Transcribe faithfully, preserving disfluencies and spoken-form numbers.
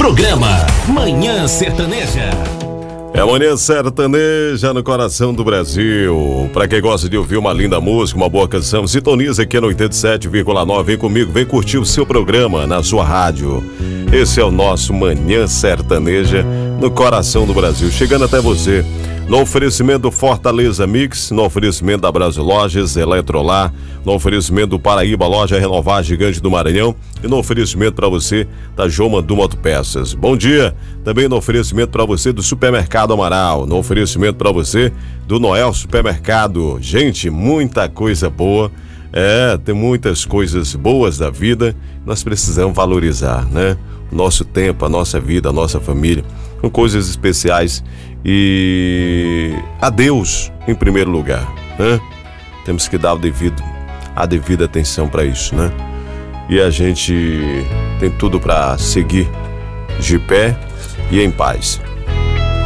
Programa Manhã Sertaneja. É a Manhã Sertaneja no coração do Brasil. Pra quem gosta de ouvir uma linda música, uma boa canção, sintoniza aqui no oitenta e sete vírgula nove. Vem comigo, vem curtir o seu programa na sua rádio. Esse é o nosso Manhã Sertaneja no coração do Brasil, chegando até você. No oferecimento do Fortaleza Mix, no oferecimento da Brasil Lojas, Eletrolar, no oferecimento do Paraíba Loja Renovar Gigante do Maranhão e no oferecimento para você da João Mandu Motopeças. Bom dia! Também no oferecimento para você do Supermercado Amaral, no oferecimento para você do Noel Supermercado. Gente, muita coisa boa. É, tem muitas coisas boas da vida, nós precisamos valorizar, né? O nosso tempo, a nossa vida, a nossa família, são coisas especiais e a Deus em primeiro lugar, né? Temos que dar o devido, a devida atenção para isso, né? E a gente tem tudo para seguir de pé e em paz.